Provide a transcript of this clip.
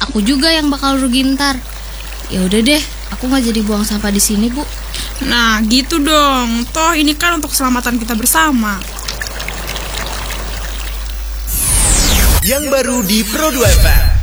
aku juga yang bakal rugi ntar. Ya udah deh, aku nggak jadi buang sampah di sini, Bu. Nah, gitu dong. Toh ini kan untuk keselamatan kita bersama. Yang baru di Pro 2 FM.